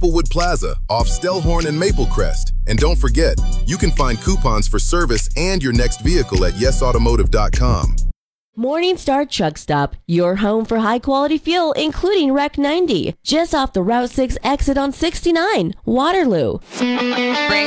Maplewood Plaza off Stellhorn and Maple Crest. And don't forget, you can find coupons for service and your next vehicle at yesautomotive.com. Morningstar Truck Stop, your home for high-quality fuel, including Rec 90, just off the Route 6 exit on 69, Waterloo.